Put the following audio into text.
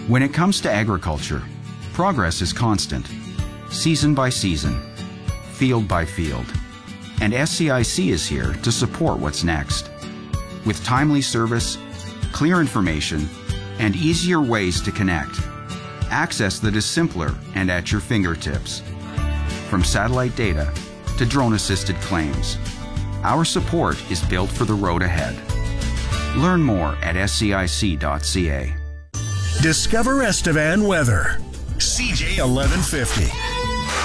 When it comes to agriculture, progress is constant, season by season, field by field, and SCIC is here to support what's next. With timely service, clear information, and easier ways to connect, access that is simpler and at your fingertips. From satellite data to drone-assisted claims, our support is built for the road ahead. Learn more at scic.ca. Discover Estevan weather. CJ 1150.